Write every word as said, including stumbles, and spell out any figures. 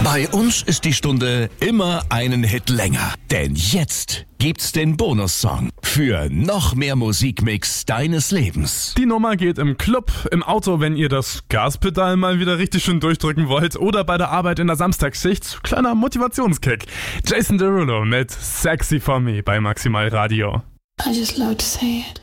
Bei uns ist die Stunde immer einen Hit länger. Denn jetzt gibt's den Bonussong für noch mehr Musikmix deines Lebens. Die Nummer geht im Club, im Auto, wenn ihr das Gaspedal mal wieder richtig schön durchdrücken wollt, oder bei der Arbeit in der Samstagsschicht. Kleiner Motivationskick. Jason Derulo mit Sexy for Me bei Maximal Radio. I just love to say it.